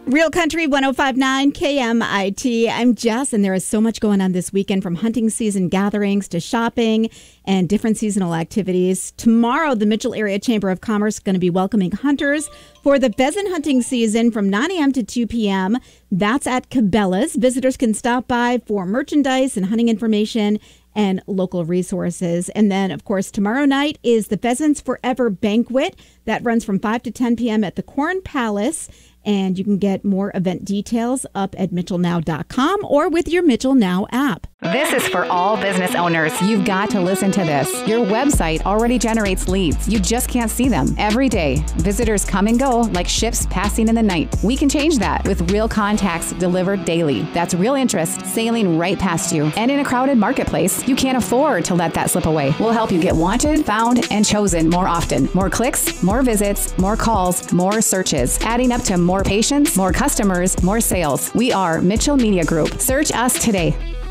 Real Country 105.9 KMIT. I'm Jess, and there is so much going on this weekend, from hunting season gatherings to shopping and different seasonal activities. Tomorrow, the Mitchell Area Chamber of Commerce is going to be welcoming hunters for the pheasant hunting season from 9 a.m. to 2 p.m. That's at Cabela's. Visitors can stop by for merchandise and hunting information and local resources. And then, of course, tomorrow night is the Pheasants Forever Banquet. That runs from 5 to 10 p.m. at the Corn Palace. And you can get more event details up at mitchellnow.com or with your Mitchell Now app. This is for all business owners. You've got to listen to this. Your website already generates leads. You just can't see them. Every day, visitors come and go like ships passing in the night. We can change that with real contacts delivered daily. That's real interest sailing right past you. And in a crowded marketplace, you can't afford to let that slip away. We'll help you get wanted, found, and chosen more often. More clicks, more visits, more calls, more searches, adding up to more patients, more customers, more sales. We are Mitchell Media Group. Search us today.